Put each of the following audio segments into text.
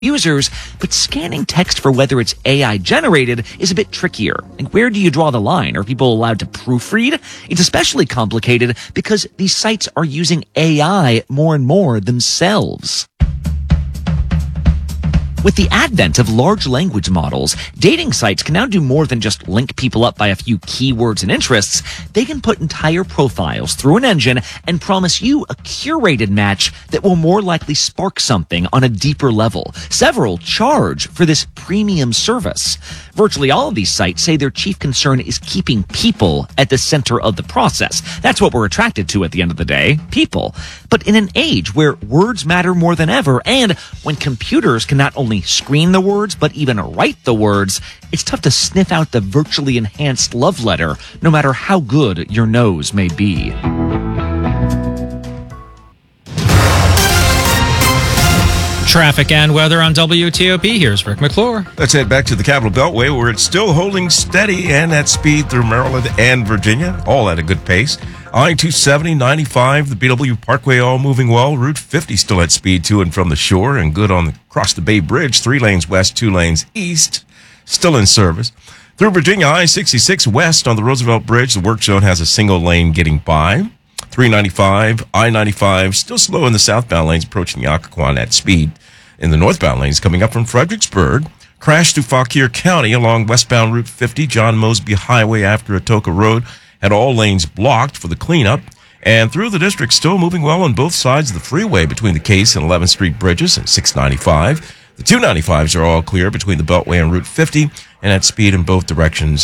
users, but scanning text for whether it's AI generated is a bit trickier. And where do you draw the line? Are people allowed to proofread? It's especially complicated because these sites are using AI more and more themselves. With the advent of large language models, dating sites can now do more than just link people up by a few keywords and interests. They can put entire profiles through an engine and promise you a curated match that will more likely spark something on a deeper level. Several charge for this premium service. Virtually all of these sites say their chief concern is keeping people at the center of the process. That's what we're attracted to at the end of the day, people. But in an age where words matter more than ever, and when computers can not only screen the words, but even write the words, it's tough to sniff out the virtually enhanced love letter, no matter how good your nose may be. Traffic and weather on WTOP. Here's Rick McClure. Let's head back to the Capital Beltway, where it's still holding steady and at speed through Maryland and Virginia, all at a good pace. I-270, 95, the BW Parkway all moving well. Route 50 still at speed to and from the shore and good on across the Bay Bridge. 3 lanes west, 2 lanes east, still in service. Through Virginia, I-66 west on the Roosevelt Bridge. The work zone has a single lane getting by. 395, I-95, still slow in the southbound lanes approaching the Occoquan at speed. In the northbound lanes coming up from Fredericksburg. Crash through Fauquier County along westbound Route 50, John Mosby Highway after Atoka Road. Had all lanes blocked for the cleanup. And through the district, still moving well on both sides of the freeway between the Case and 11th Street bridges and 695. The 295s are all clear between the Beltway and Route 50 and at speed in both directions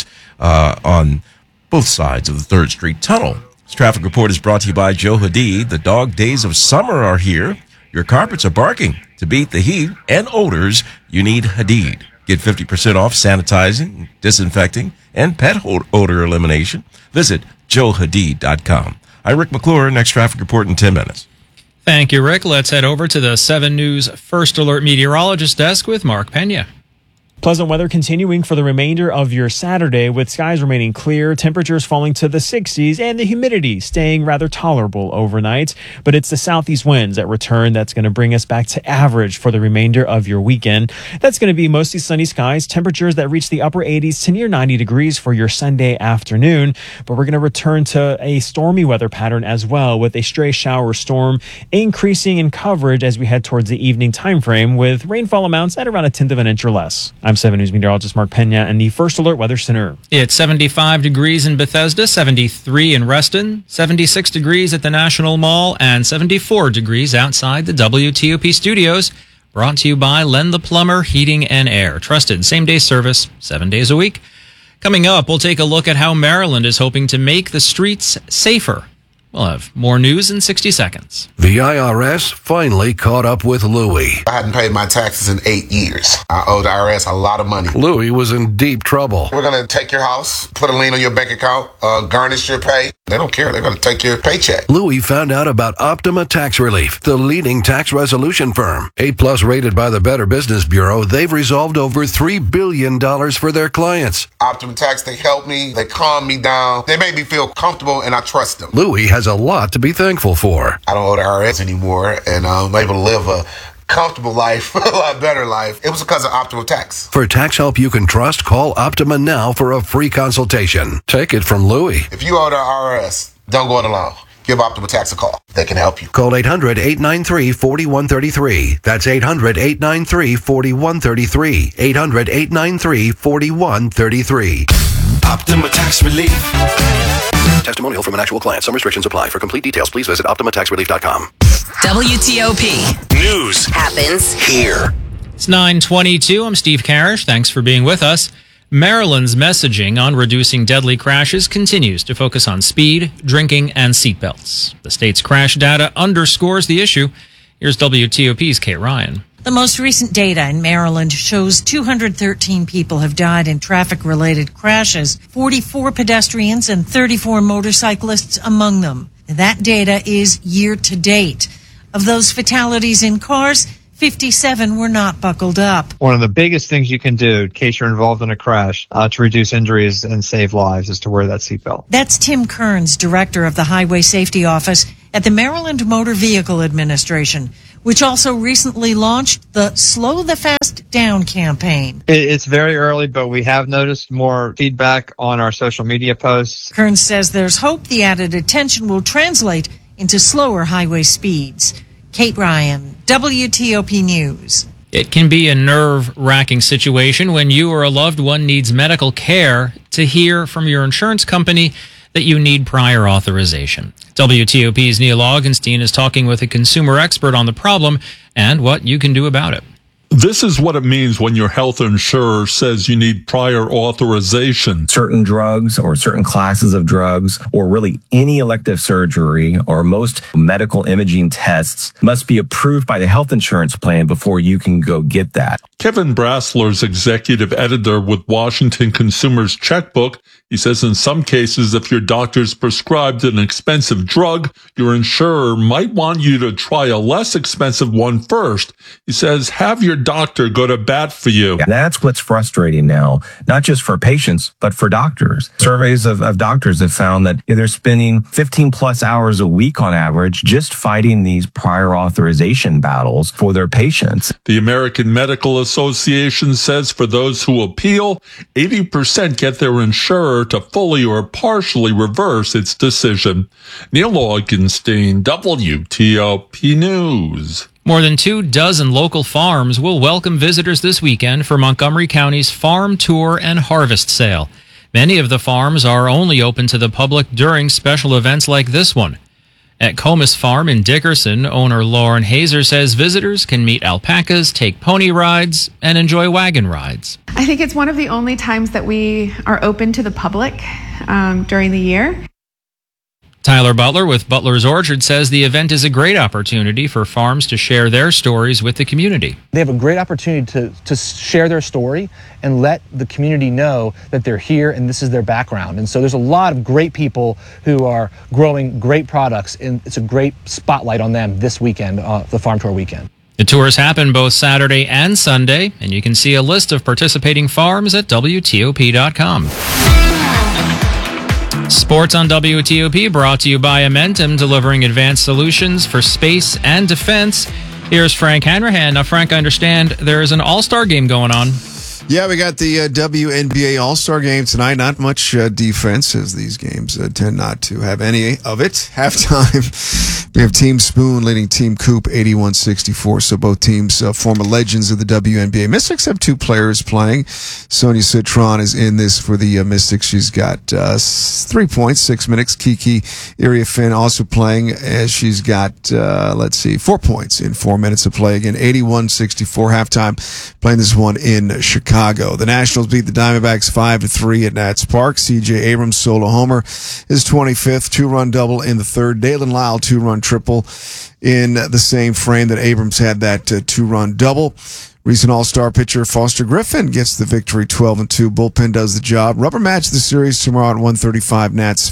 on both sides of the 3rd Street Tunnel. This traffic report is brought to you by Joe Hadid. The dog days of summer are here. Your carpets are barking. To beat the heat and odors, you need Hadid. Get 50% off sanitizing, disinfecting, and pet odor elimination. Visit joehadid.com. I'm Rick McClure. Next traffic report in 10 minutes. Thank you, Rick. Let's head over to the 7 News First Alert Meteorologist desk with Mark Pena. Pleasant weather continuing for the remainder of your Saturday, with skies remaining clear, temperatures falling to the 60s, and the humidity staying rather tolerable overnight. But it's the southeast winds that return that's going to bring us back to average for the remainder of your weekend. That's going to be mostly sunny skies, temperatures that reach the upper 80s to near 90 degrees for your Sunday afternoon. But we're going to return to a stormy weather pattern as well, with a stray shower storm increasing in coverage as we head towards the evening time frame, with rainfall amounts at around 1/10 of an inch or less. I'm 7 News meteorologist Mark Pena in the First Alert Weather Center. It's 75 degrees in Bethesda, 73 in Reston, 76 degrees at the National Mall, and 74 degrees outside the WTOP studios. Brought to you by Len the Plumber Heating and Air. Trusted same-day service, 7 days a week. Coming up, we'll take a look at how Maryland is hoping to make the streets safer. We'll have more news in 60 seconds. The IRS finally caught up with Louie. I hadn't paid my taxes in 8 years. I owe the IRS a lot of money. Louie was in deep trouble. We're going to take your house, put a lien on your bank account, garnish your pay. They don't care. They're going to take your paycheck. Louie found out about Optima Tax Relief, the leading tax resolution firm. A+ rated by the Better Business Bureau, they've resolved over $3 billion for their clients. Optima Tax, they help me. They calm me down. They make me feel comfortable, and I trust them. Louie has a lot to be thankful for. I don't owe the IRS anymore, and I'm able to live a comfortable life, a lot better life. It was because of Optima Tax. For tax help you can trust, call Optima now for a free consultation. Take it from Louie. If you owe the IRS, don't go it alone. Give Optima Tax a call. They can help you. Call 800-893-4133. That's 800-893-4133. 800-893-4133. Optima Tax Relief. Testimonial from an actual client. Some restrictions apply. For complete details, please visit OptimaTaxRelief.com. WTOP. News happens here. It's 9:22. I'm Steve Karish. Thanks for being with us. Maryland's messaging on reducing deadly crashes continues to focus on speed, drinking, and seatbelts. The state's crash data underscores the issue. Here's WTOP's Kate Ryan. The most recent data in Maryland shows 213 people have died in traffic-related crashes, 44 pedestrians and 34 motorcyclists among them. That data is year-to-date. Of those fatalities in cars, 57 were not buckled up. One of the biggest things you can do in case you're involved in a crash to reduce injuries and save lives is to wear that seatbelt. That's Tim Kearns, director of the Highway Safety Office at the Maryland Motor Vehicle Administration. which also recently launched the Slow the Fast Down campaign. It's very early, but we have noticed more feedback on our social media posts. Kearns says there's hope the added attention will translate into slower highway speeds. Kate Ryan, WTOP News. It can be a nerve-wracking situation when you or a loved one needs medical care to hear from your insurance company that you need prior authorization. WTOP's Neil Augenstein is talking with a consumer expert on the problem and what you can do about it. This is what it means when your health insurer says you need prior authorization. Certain drugs or certain classes of drugs or really any elective surgery or most medical imaging tests must be approved by the health insurance plan before you can go get that. Kevin Brassler's executive editor with Washington Consumer's Checkbook. He says in some cases, if your doctor's prescribed an expensive drug, your insurer might want you to try a less expensive one first. He says, have your doctor go to bat for you. That's what's frustrating now, not just for patients, but for doctors. Surveys of doctors have found that they're spending 15 plus hours a week on average just fighting these prior authorization battles for their patients. The American Medical Association says for those who appeal, 80% get their insurer to fully or partially reverse its decision. Neil Augenstein, WTOP News. More than 24 local farms will welcome visitors this weekend for Montgomery County's Farm Tour and Harvest Sale. Many of the farms are only open to the public during special events like this one. At Comus Farm in Dickerson, owner Lauren Hazer says visitors can meet alpacas, take pony rides, and enjoy wagon rides. I think it's one of the only times that we are open to the public during the year. Tyler Butler with Butler's Orchard says the event is a great opportunity for farms to share their stories with the community. They have a great opportunity to share their story and let the community know that they're here and this is their background. And so there's a lot of great people who are growing great products, and it's a great spotlight on them this weekend, the Farm Tour weekend. The tours happen both Saturday and Sunday, and you can see a list of participating farms at WTOP.com. Sports on WTOP brought to you by Amentum, delivering advanced solutions for space and defense. Here's Frank Hanrahan. Now, Frank, I understand there is an all-star game going on. Yeah, we got the WNBA All-Star Game tonight. Not much defense, as these games tend not to have any of it. Halftime, we have Team Spoon leading Team Coop 81-64. So both teams, former legends of the WNBA. Mystics have two players playing. Sonia Citron is in this for the Mystics. She's got 3 points, 6 minutes. Kiki Iriafin also playing, as she's got, 4 points in 4 minutes of play. Again, 81-64 halftime, playing this one in Chicago. The Nationals beat the Diamondbacks 5-3 at Nats Park. C.J. Abrams solo homer, his 25th, 2-run double in the third. Dalen Lyle 2-run triple in the same frame that Abrams had that 2-run double. Recent All-Star pitcher Foster Griffin gets the victory, 12-2. Bullpen does the job. Rubber match the series tomorrow at 1:35. Nats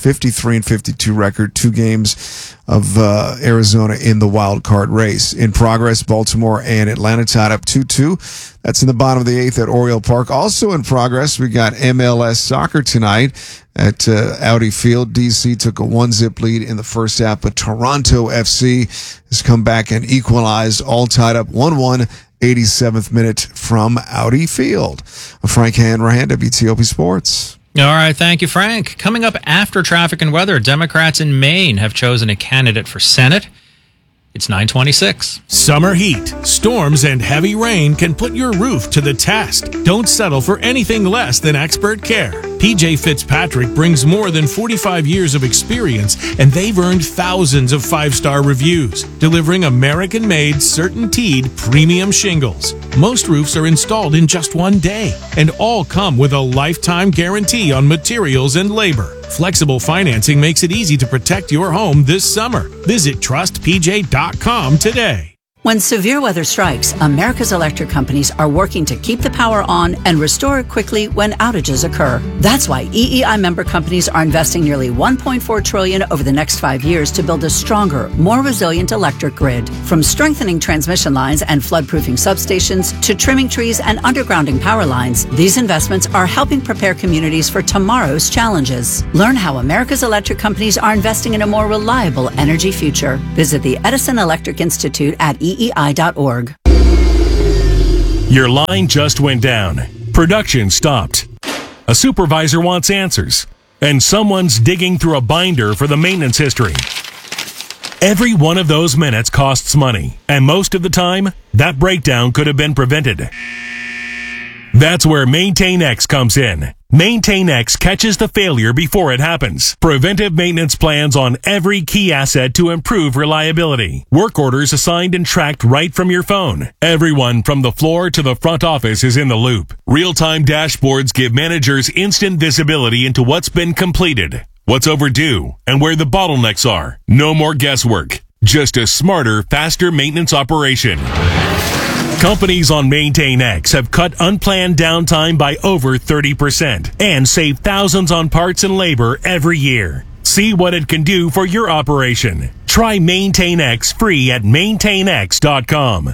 53-52 record. 2 games of Arizona in the wild card race. In progress, Baltimore and Atlanta tied up 2-2. That's in the bottom of the 8th at Oriole Park. Also in progress, we got MLS soccer tonight at Audi Field. DC took a 1-zip lead in the first half, but Toronto FC has come back and equalized, all tied up 1-1. 87th minute from Audi Field. Frank Hanrahan, WTOP Sports. All right, thank you, Frank. Coming up after traffic and weather, Democrats in Maine have chosen a candidate for Senate. It's 9:26. Summer heat, storms, and heavy rain can put your roof to the test. Don't settle for anything less than expert care. PJ Fitzpatrick brings more than 45 years of experience, and they've earned thousands of 5-star reviews, delivering American-made, CertainTeed premium shingles. Most roofs are installed in just 1 day, and all come with a lifetime guarantee on materials and labor. Flexible financing makes it easy to protect your home this summer. Visit TrustPJ.com today. When severe weather strikes, America's electric companies are working to keep the power on and restore it quickly when outages occur. That's why EEI member companies are investing nearly $1.4 trillion over the next 5 years to build a stronger, more resilient electric grid. From strengthening transmission lines and floodproofing substations to trimming trees and undergrounding power lines, these investments are helping prepare communities for tomorrow's challenges. Learn how America's electric companies are investing in a more reliable energy future. Visit the Edison Electric Institute at EEI EEI.org. Your line just went down. Production stopped. A supervisor wants answers. And someone's digging through a binder for the maintenance history. Every one of those minutes costs money. And most of the time, that breakdown could have been prevented. That's where MaintainX comes in. MaintainX catches the failure before it happens. Preventive maintenance plans on every key asset to improve reliability. Work orders assigned and tracked right from your phone. Everyone from the floor to the front office is in the loop. Real-time dashboards give managers instant visibility into what's been completed, what's overdue, and where the bottlenecks are. No more guesswork. Just a smarter, faster maintenance operation. Companies on MaintainX have cut unplanned downtime by over 30% and save thousands on parts and labor every year. See what it can do for your operation. Try MaintainX free at maintainx.com.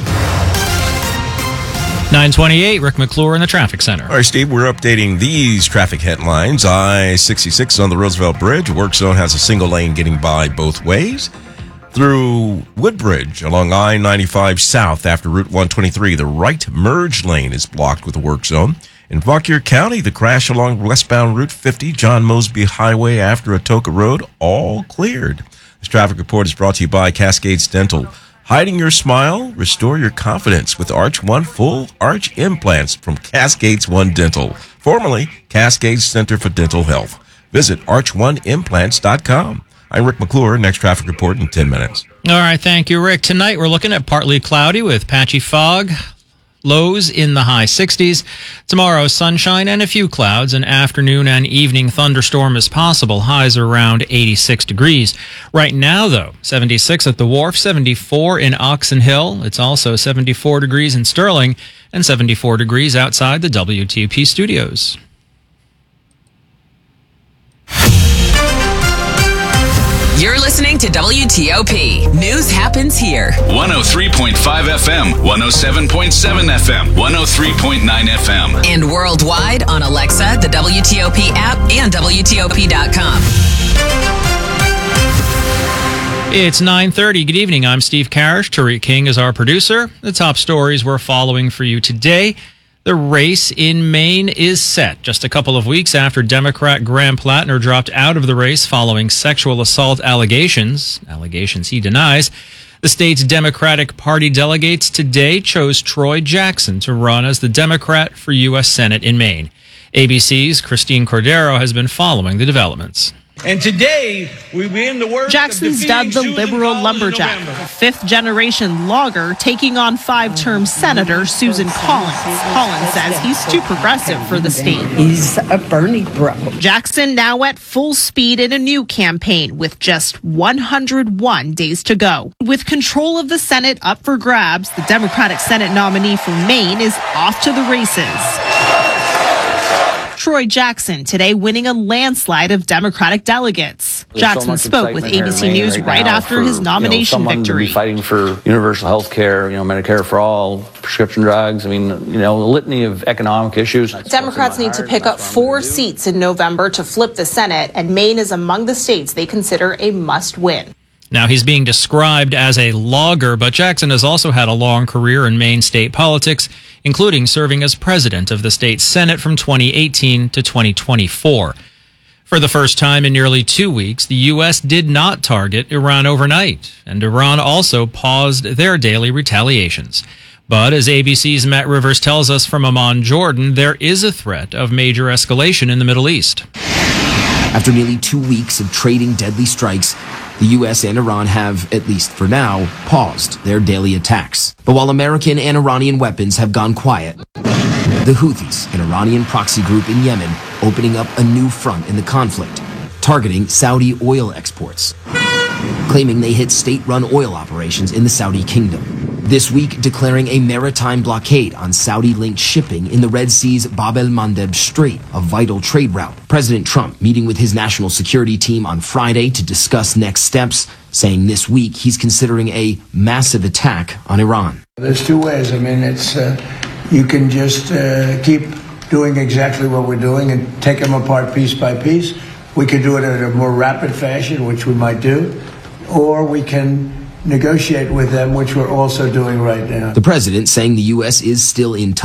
928, Rick McClure in the traffic center. All right, Steve, we're updating these traffic headlines. I-66 on the Roosevelt Bridge. Work zone has a single lane getting by both ways. Through Woodbridge along I-95 south after Route 123, the right merge lane is blocked with a work zone. In Fauquier County, the crash along westbound Route 50, John Mosby Highway after Atoka Road, all cleared. This traffic report is brought to you by Cascades Dental. Hiding your smile, restore your confidence with Arch One full arch implants from Cascades One Dental, formerly Cascades Center for Dental Health. Visit arch1implants.com. I'm Rick McClure. Next traffic report in 10 minutes. All right, thank you, Rick. Tonight we're looking at partly cloudy with patchy fog, lows in the high 60s. Tomorrow, sunshine and a few clouds. An afternoon and evening thunderstorm is possible. Highs are around 86 degrees. Right now, though, 76 at the Wharf, 74 in Oxon Hill. It's also 74 degrees in Sterling and 74 degrees outside the WTOP studios. You're listening to WTOP. News happens here. 103.5 FM, 107.7 FM, 103.9 FM. And worldwide on Alexa, the WTOP app, and WTOP.com. It's 9:30. Good evening. I'm Steve Karish. Tariq King is our producer. The top stories we're following for you today. The race in Maine is set just a couple of weeks after Democrat Graham Plattner dropped out of the race following sexual assault allegations he denies. The state's Democratic Party delegates today chose Troy Jackson to run as the Democrat for U.S. Senate in Maine. ABC's Christine Cordero has been following the developments. And today, we begin the work Jackson's dubbed the liberal lumberjack, fifth-generation logger taking on five-term Senator Susan Collins. Collins says he's too progressive for the state. He's a Bernie bro. Jackson now at full speed in a new campaign with just 101 days to go. With control of the Senate up for grabs, the Democratic Senate nominee for Maine is off to the races. Troy Jackson today winning a landslide of Democratic delegates. Jackson spoke with ABC News right after his nomination victory. Fighting for universal health care, Medicare for all, prescription drugs, a litany of economic issues. Democrats need to pick up 4 seats in November to flip the Senate, and Maine is among the states they consider a must-win. Now, he's being described as a logger, but Jackson has also had a long career in Maine state politics, including serving as president of the state Senate from 2018 to 2024. For the first time in nearly 2 weeks, the U.S. did not target Iran overnight, and Iran also paused their daily retaliations. But as ABC's Matt Rivers tells us from Amman, Jordan, there is a threat of major escalation in the Middle East. After nearly 2 weeks of trading deadly strikes, the U.S. and Iran have, at least for now, paused their daily attacks. But while American and Iranian weapons have gone quiet, the Houthis, an Iranian proxy group in Yemen, opening up a new front in the conflict, targeting Saudi oil exports, claiming they hit state-run oil operations in the Saudi kingdom. This week, declaring a maritime blockade on Saudi-linked shipping in the Red Sea's Bab el-Mandeb Strait, a vital trade route. President Trump meeting with his national security team on Friday to discuss next steps, saying this week he's considering a massive attack on Iran. There's 2 ways. It's you can just keep doing exactly what we're doing and take them apart piece by piece. We could do it in a more rapid fashion, which we might do, or we can negotiate with them, which we're also doing right now. The president saying the U.S. is still in touch